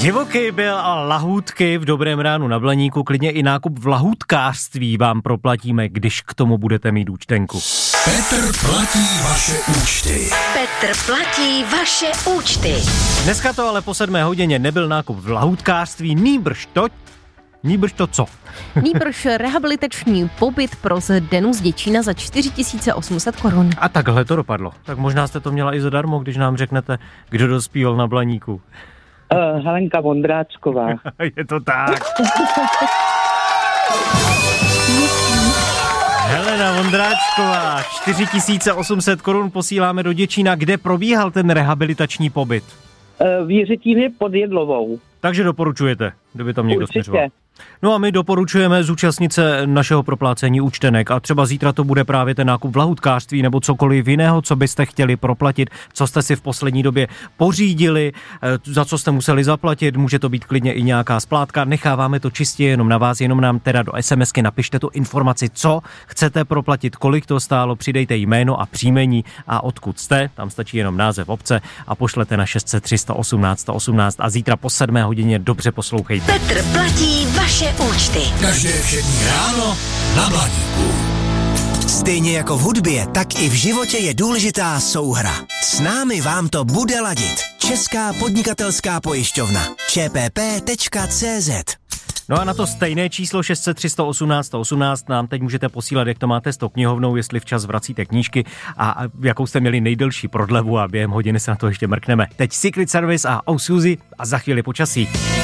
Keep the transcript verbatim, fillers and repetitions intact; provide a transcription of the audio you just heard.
Divoký byl a lahůdky v Dobrém ránu na Blaníku, klidně i nákup v lahůdkářství vám proplatíme, když k tomu budete mít účtenku. Petr platí vaše účty. Petr platí vaše účty. Dneska to ale po sedmé hodině nebyl nákup v lahůdkářství, nýbrž to, nýbrž to co? Nýbrž rehabilitační pobyt pro Zdenu z Děčína za čtyři tisíce osm set korun. A takhle to dopadlo. Tak možná jste to měla i zadarmo, když nám řeknete, kdo dospíval na Blaníku. Uh, Helenka Vondráčková. Je to tak. Helena Vondráčková, čtyři tisíce osm set korun posíláme do Děčína. Kde probíhal ten rehabilitační pobyt? Uh, v Jiřetíně pod Jedlovou. Takže doporučujete, kdyby tam někdo Určitě. směřoval. No a my doporučujeme zúčastnit se našeho proplácení účtenek a třeba zítra to bude právě ten nákup v lahůdkářství nebo cokoliv jiného, co byste chtěli proplatit, co jste si v poslední době pořídili, za co jste museli zaplatit, může to být klidně i nějaká splátka, necháváme to čistě jenom na vás, jenom nám teda do SMSky napište tu informaci, co chcete proplatit, kolik to stálo, přidejte jméno a příjmení a odkud jste, tam stačí jenom název obce a pošlete na šest set tři sto osmnáct sto osmnáct a zítra po sedmé hodině dobře poslouchejte. Petr platí vaše účty. Každé všední ráno na Blaníku. Stejně jako v hudbě, tak i v životě je důležitá souhra. S námi vám to bude ladit. Česká podnikatelská pojišťovna. č p p tečka c z. No a na to stejné číslo šest set tři sto osmnáct sto osmnáct nám teď můžete posílat, jak to máte s tou knihovnou, jestli včas vracíte knížky a jakou jste měli nejdelší prodlevu a během hodiny se na to ještě mrkneme. Teď Secret Service a Oh Suzy a za chvíli počasí.